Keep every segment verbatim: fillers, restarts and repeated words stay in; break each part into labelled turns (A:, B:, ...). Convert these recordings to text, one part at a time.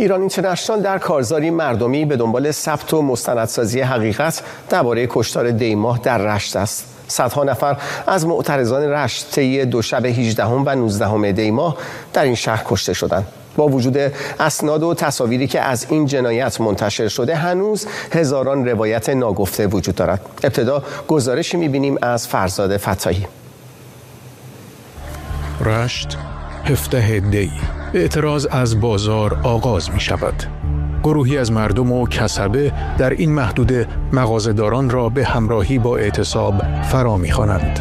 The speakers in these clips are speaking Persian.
A: ایران اینترنشنال در کارزاری مردمی به دنبال ثبت و مستندسازی حقیقت درباره کشتار دیماه در رشت است. صدها نفر از معترضان رشت طی دو شب هجدهم و نوزدهم دی ماه در این شهر کشته شدند. با وجود اسناد و تصاویری که از این جنایت منتشر شده، هنوز هزاران روایت ناگفته وجود دارد. ابتدا گزارشی می‌بینیم از فرزاد فتاحی.
B: رشت هفده دی اعتراض از بازار آغاز می شود. گروهی از مردم و کسبه در این محدوده مغازه‌داران را به همراهی با اعتصاب فرا می خوانند.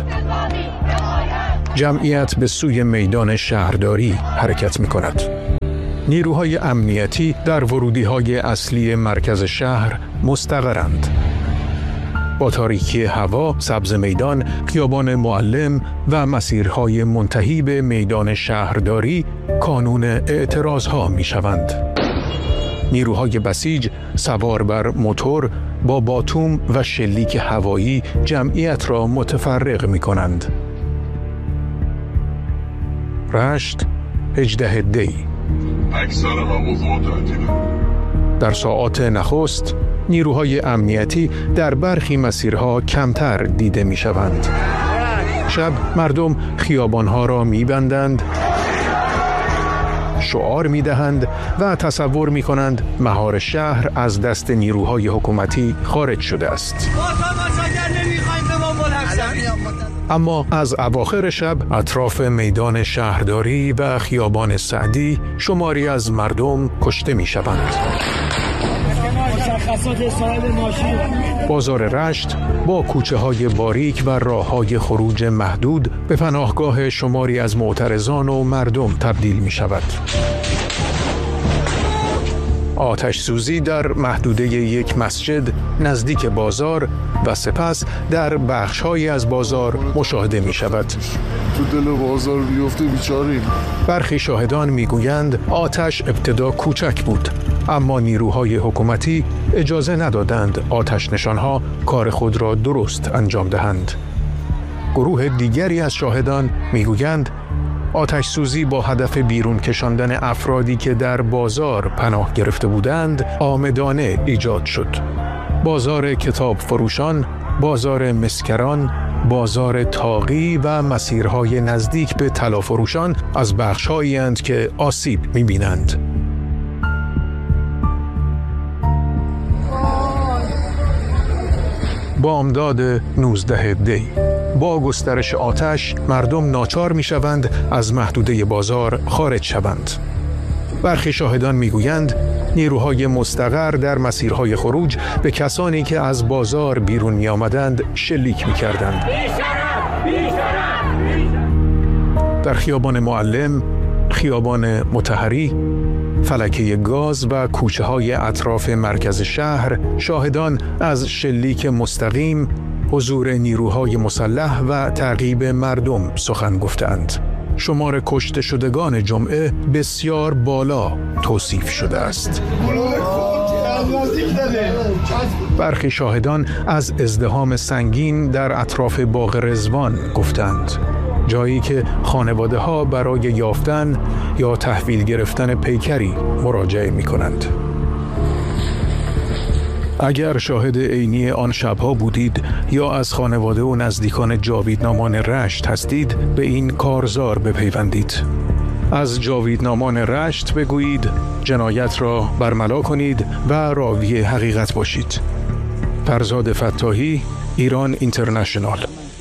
B: جمعیت به سوی میدان شهرداری حرکت می کند. نیروهای امنیتی در ورودی‌های اصلی مرکز شهر مستقرند. با تاریکی هوا، سبز میدان، خیابان معلم و مسیرهای منتهی به میدان شهرداری کانون اعتراضها می شوند. نیروهای بسیج سوار بر موتور با باتوم و شلیک هوایی جمعیت را متفرق می کنند. رشت هجده دی در ساعات نخست نیروهای امنیتی در برخی مسیرها کمتر دیده می شوند. شب مردم خیابانها را می بندند، شعار می دهند و تصور می کنند مهار شهر از دست نیروهای حکومتی خارج شده است. اما از اواخر شب اطراف میدان شهرداری و خیابان سعدی شماری از مردم کشته می شوند. بازار رشت با کوچه های باریک و راه های خروج محدود به پناهگاه شماری از معترضان و مردم تبدیل می شود. آتش سوزی در محدوده یک مسجد نزدیک بازار و سپس در بخش‌هایی از بازار مشاهده می شود.
C: تو دل بازار بیفته بیچاریم.
B: برخی شاهدان می گویند آتش ابتدا کوچک بود، اما نیروهای حکومتی اجازه ندادند آتش نشانها کار خود را درست انجام دهند. گروه دیگری از شاهدان می گویند آتش سوزی با هدف بیرون کشاندن افرادی که در بازار پناه گرفته بودند عامدانه ایجاد شد. بازار کتاب فروشان، بازار مسکران، بازار تاقی و مسیرهای نزدیک به طلا فروشان از بخش‌هایی اند که آسیب می‌بینند. بامداد نوزده دی با گسترش آتش مردم ناچار می‌شوند از محدوده بازار خارج شوند. برخی شاهدان می‌گویند نیروهای مستقر در مسیرهای خروج به کسانی که از بازار بیرون می‌آمدند شلیک می‌کردند. در خیابان معلم، خیابان مطهری، فلکه گاز و کوچه‌های اطراف مرکز شهر شاهدان از شلیک مستقیم، حضور نیروهای مسلح و تعقیب مردم سخن گفتند. شمار کشته شدگان جمعه بسیار بالا توصیف شده است. برخی شاهدان از ازدحام سنگین در اطراف باغ رضوان گفتند، جایی که خانواده‌ها برای یافتن یا تحویل گرفتن پیکری مراجعه می‌کنند. اگر شاهد عینی آن شب‌ها بودید یا از خانواده و نزدیکان جاویدنامان رشت هستید، به این کارزار بپیوندید. از جاویدنامان رشت بگویید، جنایت را برملا کنید و راوی حقیقت باشید. فرزاد فتاحی، ایران اینترنشنال.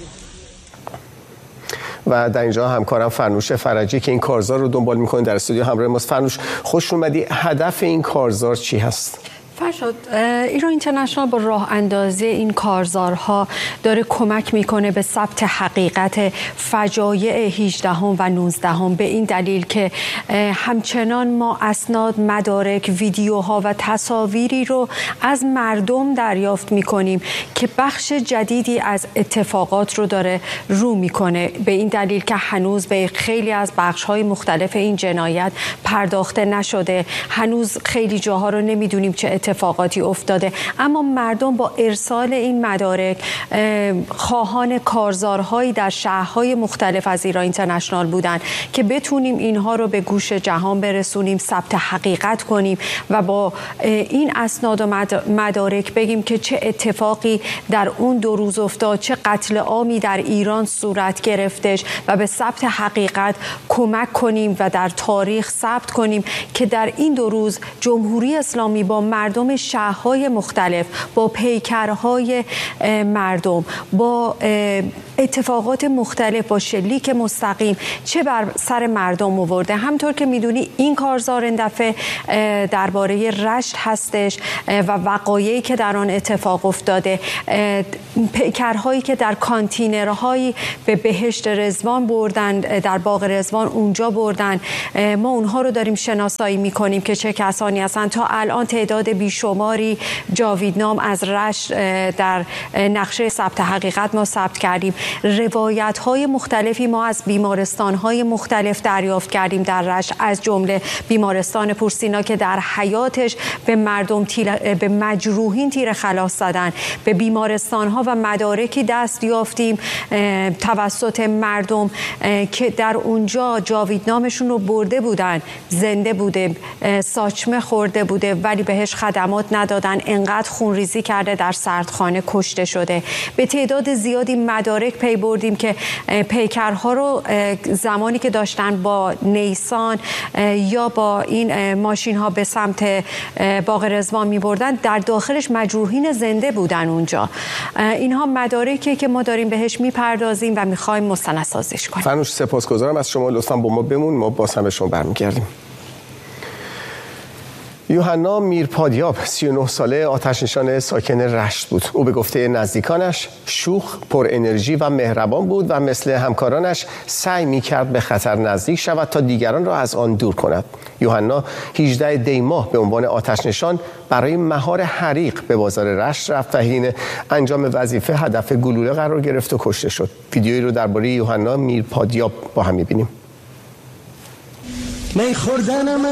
A: و در اینجا همکارم فرنوش فرجی که این کارزار رو دنبال می‌کنه در استودیو همراه ماست. فرنوش، خوش اومدی. هدف این کارزار چی هست؟
D: فرشاد، ایران اینترنشنال با راه اندازی این کارزارها داره کمک میکنه به ثبت حقیقت فجایع هجدهم و نوزدهم، به این دلیل که همچنان ما اسناد، مدارک، ویدیوها و تصاویری رو از مردم دریافت میکنیم که بخش جدیدی از اتفاقات رو داره رو میکنه، به این دلیل که هنوز به خیلی از بخش‌های مختلف این جنایت پرداخته نشده. هنوز خیلی جاها رو نمیدونیم چه اتفاقاتی اتفاقاتی افتاده، اما مردم با ارسال این مدارک خواهان کارزارهایی در شهرهای مختلف از ایران اینترنشنال بودن که بتونیم اینها رو به گوش جهان برسونیم، ثبت حقیقت کنیم و با این اسناد و مدارک بگیم که چه اتفاقی در اون دو روز افتاد، چه قتل عامی در ایران صورت گرفتش و به ثبت حقیقت کمک کنیم و در تاریخ ثبت کنیم که در این دو روز جمهوری اسلامی با مردم شهرهای مختلف، با پیکرهای مردم، با اتفاقات مختلف، با شلیک مستقیم چه بر سر مردم آورده. همطور که میدونی این کارزار این دفعه درباره رشت هستش و وقایعی که در آن اتفاق افتاده، پیکرهایی که در کانتینرهایی به بهشت رضوان بردن، در باغ رضوان اونجا بردن، ما اونها رو داریم شناسایی میکنیم که چه کسانی هستن. تا الان تعداد بیشماری جاویدنام از رشت در نقشه ثبت حقیقت ما ثبت کردیم. روایت های مختلفی ما از بیمارستان های مختلف دریافت کردیم در رشت، از جمله بیمارستان پورسینا که در حیاتش به مردم تیر، به مجروحین تیر خلاص زدن، به بیمارستان ها و مدارکی دست یافتیم توسط مردم که در اونجا جاویدنامشون رو برده بودن، زنده بوده، ساچمه خورده بوده ولی بهش خدمات ندادن، انقدر خونریزی کرده در سردخانه کشته شده. به تعداد زیادی مدارک پی بردیم که پیکرها رو زمانی که داشتن با نیسان یا با این ماشین ها به سمت باغ رضوان می بردن، در داخلش مجروحین زنده بودن اونجا. اینها مدارکی که ما داریم بهش میپردازیم و میخوایم مستندسازیش کنیم.
A: فرنوش سپاسگزارم از شما، لطفاً با ما بمون، ما باز هم به شما برمیگردیم. یوحنا میرپادیاب سی و نه ساله آتش‌نشان ساکن رشت بود. او به گفته نزدیکانش شوخ، پر انرژی و مهربان بود و مثل همکارانش سعی می‌کرد به خطر نزدیک شود تا دیگران را از آن دور کند. یوحنا هجدهم دی ماه به عنوان آتش‌نشان برای مهار حریق به بازار رشت رفت و حین انجام وظیفه هدف گلوله قرار گرفت و کشته شد. ویدیویی رو درباره یوحنا میرپادیاب با هم می‌بینیم.